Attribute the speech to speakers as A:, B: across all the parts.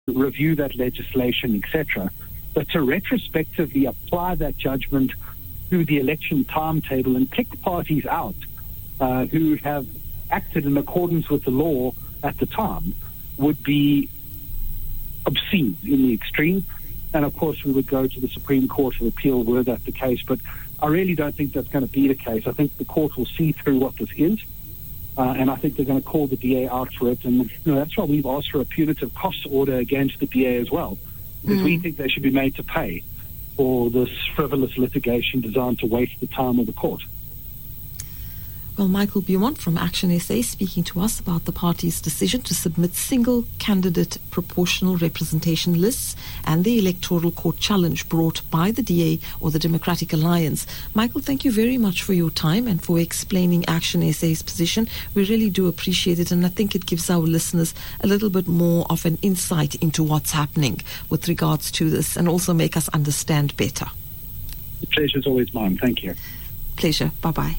A: review that legislation, etc. But to retrospectively apply that judgment to the election timetable and pick parties out who have acted in accordance with the law at the time would be obscene in the extreme. And of course we would go to the Supreme Court of Appeal were that the case, but I really don't think that's going to be the case. I think the court will see through what this is, and I think they're going to call the DA out for it. And that's why we've asked for a punitive costs order against the DA as well, because we think they should be made to pay for this frivolous litigation designed to waste the time of the court.
B: Well, Michael Beaumont from Action SA speaking to us about the party's decision to submit single candidate proportional representation lists and the electoral court challenge brought by the DA or the Democratic Alliance. Michael, thank you very much for your time and for explaining Action SA's position. We really do appreciate it, and I think it gives our listeners a little bit more of an insight into what's happening with regards to this and also make us understand better.
A: The pleasure's always mine. Thank you.
B: Pleasure. Bye-bye.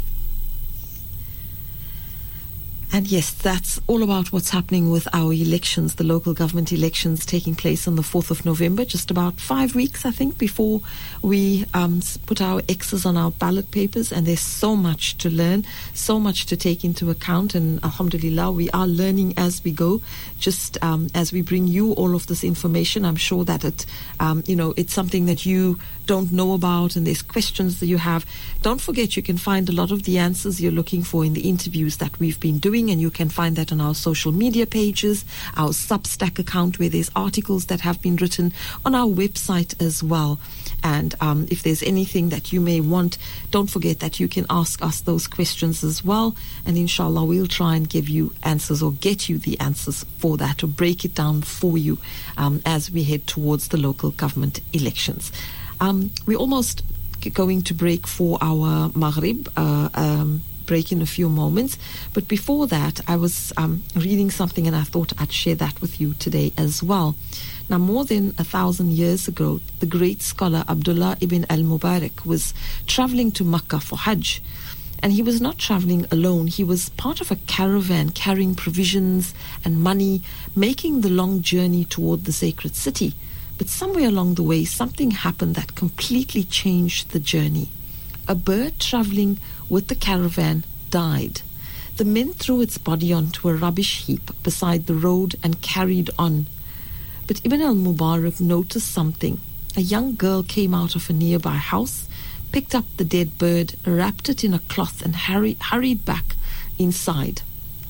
B: And yes, that's all about what's happening with our elections, the local government elections taking place on the 4th of November, just about 5 weeks, I think, before we put our X's on our ballot papers. And there's so much to learn, so much to take into account. And alhamdulillah, we are learning as we go, just as we bring you all of this information. I'm sure that it's something that you don't know about and there's questions that you have. Don't forget, you can find a lot of the answers you're looking for in the interviews that we've been doing, and you can find that on our social media pages, our Substack account where there's articles that have been written, on our website as well. And if there's anything that you may want, don't forget that you can ask us those questions as well, and inshallah we'll try and give you answers or get you the answers for that, or break it down for you as we head towards the local government elections. We're almost going to break for our Maghrib break in a few moments, but before that I was reading something and I thought I'd share that with you today as well. Now, more than 1,000 years ago, the great scholar Abdullah ibn al-Mubarak was traveling to Makkah for Hajj, and he was not traveling alone. He was part of a caravan carrying provisions and money, making the long journey toward the sacred city. But somewhere along the way, something happened that completely changed the journey. A bird traveling with the caravan died. The men threw its body onto a rubbish heap beside the road and carried on. But Ibn al-Mubarak noticed something. A young girl came out of a nearby house, picked up the dead bird, wrapped it in a cloth and hurried back inside.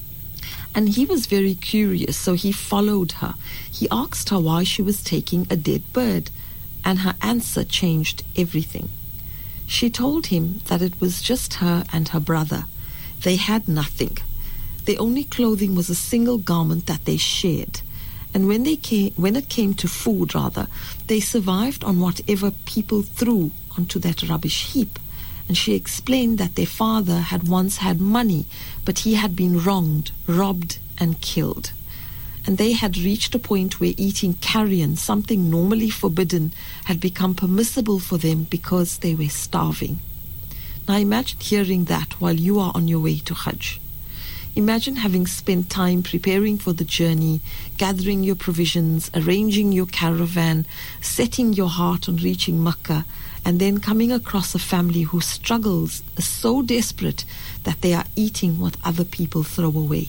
B: And he was very curious, so he followed her. He asked her why she was taking a dead bird, and her answer changed everything. She told him that it was just her and her brother. They had nothing. Their only clothing was a single garment that they shared. And when it came to food, they survived on whatever people threw onto that rubbish heap. And she explained that their father had once had money, but he had been wronged, robbed and killed. And they had reached a point where eating carrion, something normally forbidden, had become permissible for them because they were starving. Now imagine hearing that while you are on your way to Hajj. Imagine having spent time preparing for the journey, gathering your provisions, arranging your caravan, setting your heart on reaching Makkah, and then coming across a family whose struggles are so desperate that they are eating what other people throw away.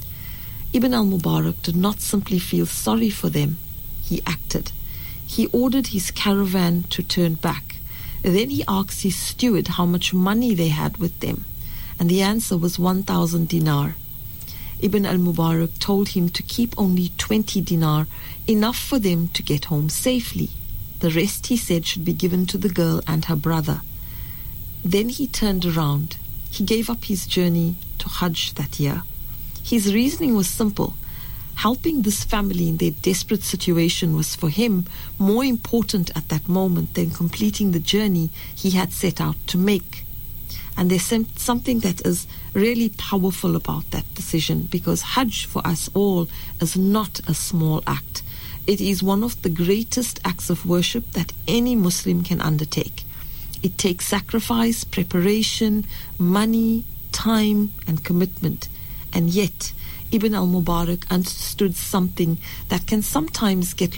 B: Ibn al-Mubarak did not simply feel sorry for them, he acted. He ordered his caravan to turn back. Then he asked his steward how much money they had with them, and the answer was 1,000 dinar. Ibn al-Mubarak told him to keep only 20 dinar, enough for them to get home safely. The rest, he said, should be given to the girl and her brother. Then he turned around. He gave up his journey to Hajj that year. His reasoning was simple. Helping this family in their desperate situation was for him more important at that moment than completing the journey he had set out to make. And there's something that is really powerful about that decision, because Hajj for us all is not a small act. It is one of the greatest acts of worship that any Muslim can undertake. It takes sacrifice, preparation, money, time, and commitment. And yet, Ibn al-Mubarak understood something that can sometimes get